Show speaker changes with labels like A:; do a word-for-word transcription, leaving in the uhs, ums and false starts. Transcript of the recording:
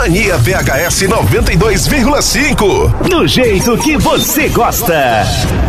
A: Mania P H S noventa e dois vírgula cinco.
B: Do jeito que você gosta.